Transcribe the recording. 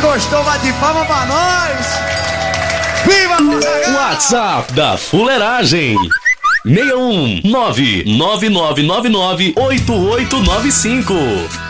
gostou, vai de palma pra nós. Viva Gonzaga! WhatsApp da Fuleiragem 61 999998895.